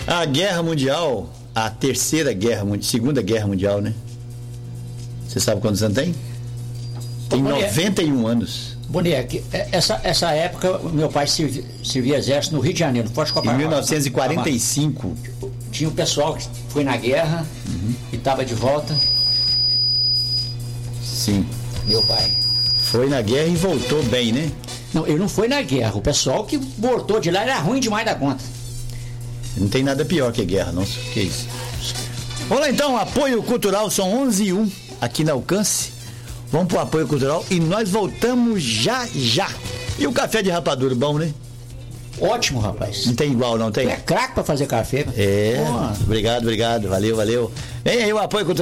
A Guerra Mundial, a Segunda Guerra Mundial, né? Você sabe quantos anos tem? Tem 91 anos. Boneco, essa época, meu pai servia exército no Rio de Janeiro, no Forte Copacabana. Em 1945. Tinha o pessoal que foi na guerra e estava de volta. Sim. Meu pai. Foi na guerra e voltou bem, né? Não, ele não foi na guerra. O pessoal que voltou de lá era ruim demais da conta. Não tem nada pior que guerra, não. Que isso? Vamos lá então, apoio cultural, são 11h01 aqui na Alcance. Vamos pro apoio cultural e nós voltamos já. E o café de rapadura, bom, né? Ótimo, rapaz. Não tem igual, não tem? É craque pra fazer café. Obrigado. Valeu. Vem aí o apoio cultural.